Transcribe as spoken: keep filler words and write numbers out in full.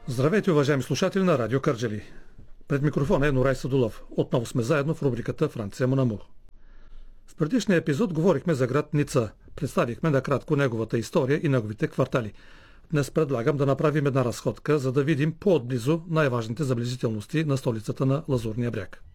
Здравейте, уважаеми слушатели на Радио Кърджали. Пред микрофона е Нурай Садулов. Отново сме заедно в рубриката Франция Монамур. В предишния епизод говорихме за град Ница. Представихме накратко неговата история и неговите квартали. Днес предлагам да направим една разходка, за да видим по-отблизо най-важните забележителности на столицата на Лазурния бряг.